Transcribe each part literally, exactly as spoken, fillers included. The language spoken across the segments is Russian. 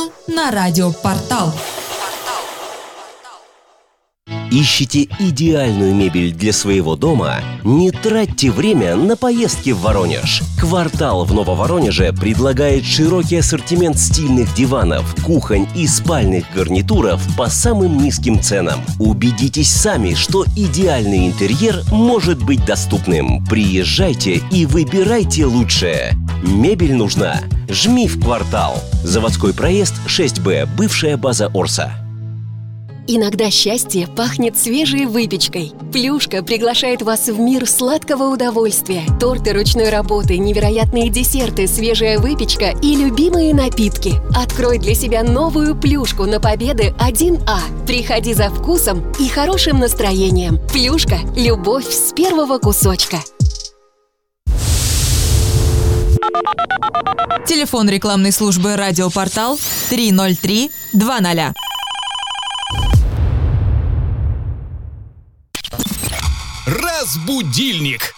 на Радиопортал. Ищете идеальную мебель для своего дома? Не тратьте время на поездки в Воронеж. «Квартал» в Нововоронеже предлагает широкий ассортимент стильных диванов, кухонь и спальных гарнитуров по самым низким ценам. Убедитесь сами, что идеальный интерьер может быть доступным. Приезжайте и выбирайте лучшее. Мебель нужна? Жми в «Квартал». Заводской проезд шесть Б, бывшая база Орса. Иногда счастье пахнет свежей выпечкой. Плюшка приглашает вас в мир сладкого удовольствия. Торты ручной работы, невероятные десерты, свежая выпечка и любимые напитки. Открой для себя новую Плюшку на Победы один А. Приходи за вкусом и хорошим настроением. Плюшка – любовь с первого кусочка. Телефон рекламной службы «Радиопортал» три ноль три два ноль. Разбудильник.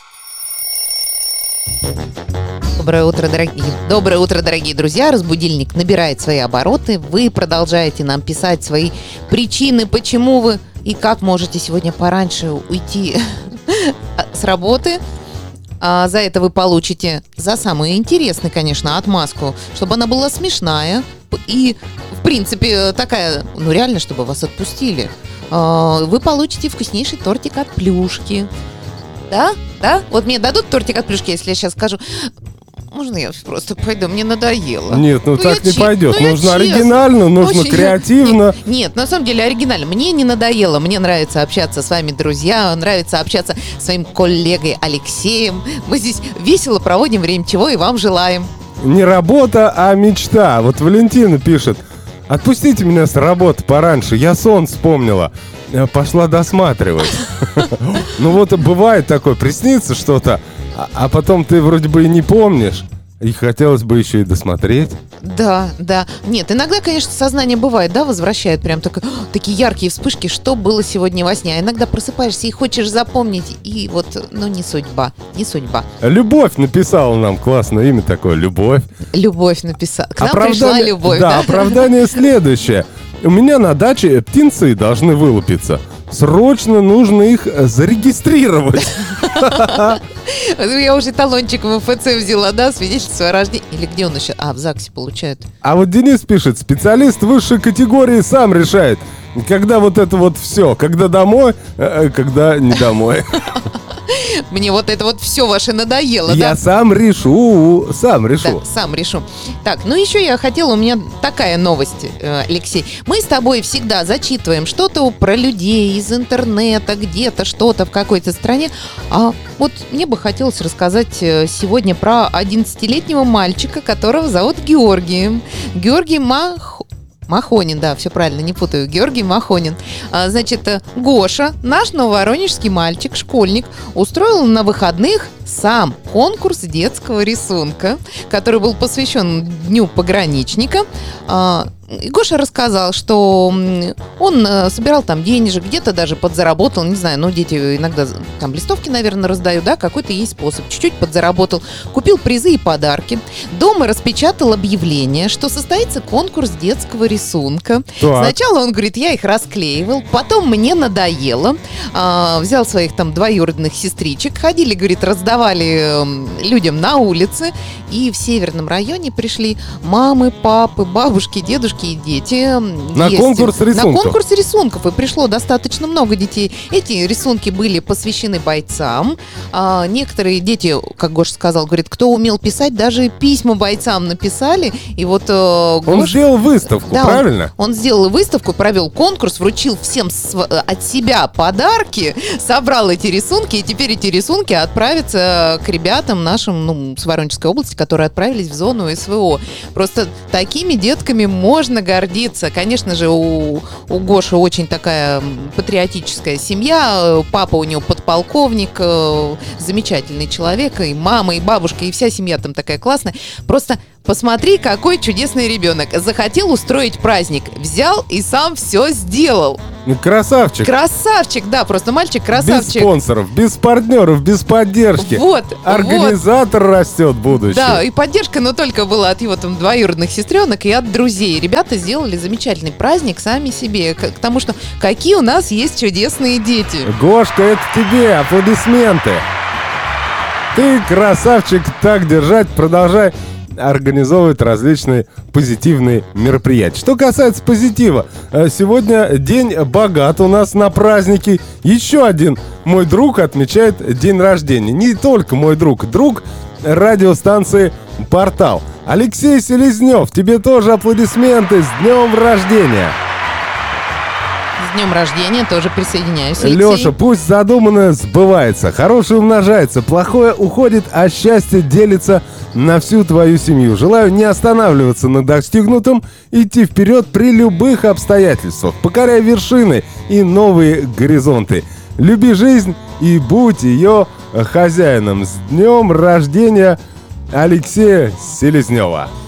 Доброе утро, дорогие. Доброе утро, дорогие друзья. Разбудильник набирает свои обороты. Вы продолжаете нам писать свои причины, почему вы и как можете сегодня пораньше уйти с работы. А за это вы получите за самую интересную, конечно, отмазку, чтобы она была смешная и, в принципе, такая, ну реально, чтобы вас отпустили. Вы получите вкуснейший тортик от Плюшки. Да? Да? Вот мне дадут тортик от Плюшки, если я сейчас скажу: можно я просто пойду, мне надоело. Нет, ну, ну так не че- пойдет. Ну, нужно оригинально, нужно Очень... креативно. Нет, нет, на самом деле оригинально. Мне не надоело. Мне нравится общаться с вами, друзья. Нравится общаться с своим коллегой Алексеем. Мы здесь весело проводим время, чего и вам желаем. Не работа, а мечта. Вот Валентина пишет: отпустите меня с работы пораньше, я сон вспомнила. Пошла досматривать. Ну вот бывает такое, приснится что-то, а потом ты вроде бы и не помнишь. И хотелось бы еще и досмотреть. Да, да. Нет, иногда, конечно, сознание бывает, да, возвращает прям так, такие яркие вспышки, что было сегодня во сне. А иногда просыпаешься и хочешь запомнить, и вот, ну, не судьба, не судьба. Любовь написала нам, классное имя такое, Любовь. Любовь написала. К нам Оправдание, пришла любовь. Да, да, оправдание следующее. У меня на даче птенцы должны вылупиться. Срочно нужно их зарегистрировать. Я уже талончик в эф цэ взяла, да, свидетельство о рождении. Или где он еще? А, в ЗАГСе получают. А вот Денис пишет: специалист высшей категории сам решает, когда вот это вот все, когда домой, когда не домой. Мне вот это вот все ваше надоело, я да? Я сам решу, сам решу. Да, сам решу. Так, ну еще я хотела, у меня такая новость, Алексей. Мы с тобой всегда зачитываем что-то про людей из интернета, где-то что-то в какой-то стране. А вот мне бы хотелось рассказать сегодня про одиннадцатилетнего мальчика, которого зовут Георгий. Георгий Мах... Махонин, да, все правильно, не путаю. Георгий Махонин. А, значит, Гоша, наш нововоронежский мальчик, школьник, устроил на выходных сам конкурс детского рисунка, который был посвящен Дню пограничника. А, и Гоша рассказал, что он собирал там денежек, где-то даже подзаработал, не знаю, ну, дети иногда там листовки, наверное, раздают, да, какой-то есть способ, чуть-чуть подзаработал, купил призы и подарки, дома распечатал объявление, что состоится конкурс детского рисунка. Так. Сначала он говорит, я их расклеивал, потом мне надоело, а, взял своих там двоюродных сестричек, ходили, говорит, раздавали людям на улице, и в Северном районе пришли мамы, папы, бабушки, дедушки и дети. На есть. конкурс рисунков. На конкурс рисунков. И пришло достаточно много детей. Эти рисунки были посвящены бойцам. А некоторые дети, как Гоша сказал, говорит, кто умел писать, даже письма бойцам написали. И вот э, Гоша... Он сделал выставку, да, правильно? Он, он сделал выставку, провел конкурс, вручил всем св- от себя подарки, собрал эти рисунки, и теперь эти рисунки отправятся к ребятам нашим, ну, с Воронежской области, которые отправились в зону эс вэ о. Просто такими детками можно гордиться. Конечно же, у, у Гоши очень такая патриотическая семья. Папа у него подполковник, замечательный человек, и мама, и бабушка, и вся семья там такая классная. Просто Посмотри, какой чудесный ребенок. Захотел устроить праздник. Взял и сам все сделал. Ну, красавчик. Красавчик, да, просто мальчик Без красавчик. спонсоров, без партнеров, без поддержки. Вот, Организатор растет будущее. Да, и поддержка, но только была от его там двоюродных сестренок и от друзей. Ребята сделали замечательный праздник сами себе. К, к тому, что какие у нас есть чудесные дети. Гошка, это тебе, аплодисменты. Ты красавчик, так держать, продолжай организовывать различные позитивные мероприятия. Что касается позитива, сегодня день богат у нас на праздники. Еще один мой друг отмечает день рождения. Не только мой друг, друг радиостанции «Портал». Алексей Селезнев, тебе тоже аплодисменты, с днем рождения! С днем рождения тоже присоединяюсь, Алексей. Леша, пусть задуманное сбывается, хорошее умножается, плохое уходит, а счастье делится на всю твою семью. Желаю не останавливаться на достигнутом, идти вперед при любых обстоятельствах, покоряя вершины и новые горизонты. Люби жизнь и будь ее хозяином. С днем рождения Алексея Селезнева!